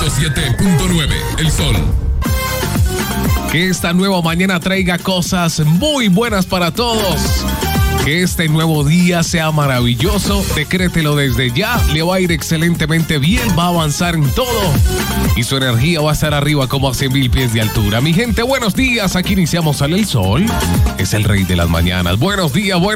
107.9, El Sol. Que esta nueva mañana traiga cosas muy buenas para todos. Que este nuevo día sea maravilloso. Decrételo desde ya. Le va a ir excelentemente bien. Va a avanzar en todo. Y su energía va a estar arriba como a 100,000 pies de altura. Mi gente, buenos días. Aquí iniciamos Sale el Sol. Es el rey de las mañanas. Buenos días, buenos